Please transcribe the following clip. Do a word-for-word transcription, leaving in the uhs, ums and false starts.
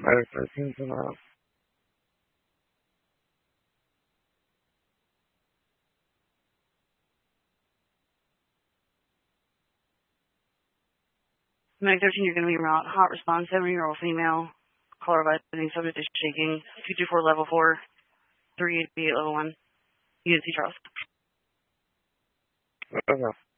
Alright, thirteen tomorrow. Mag thirteen, you're going to be around. Hot response, seventy-year-old female. Caller vibrating, subject is shaking. two two four level four. three eight eight level one. U N C Charles. Okay.